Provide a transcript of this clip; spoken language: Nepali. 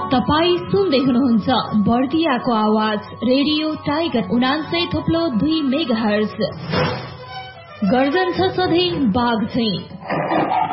तपाई सुन्दै हुनुहुन्छ बर्दियाको आवाज रेडियो टाइगर 89.2 मेगाहर्ज। गर्जन छ सधैँ बाघ झैं।